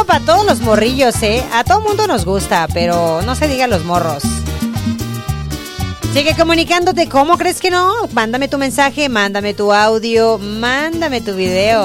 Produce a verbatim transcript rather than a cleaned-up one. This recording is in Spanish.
saludo para todos los morrillos, ¿eh? A todo mundo nos gusta, pero no se diga los morros. Sigue comunicándote, ¿cómo crees que no? Mándame tu mensaje, mándame tu audio, mándame tu video.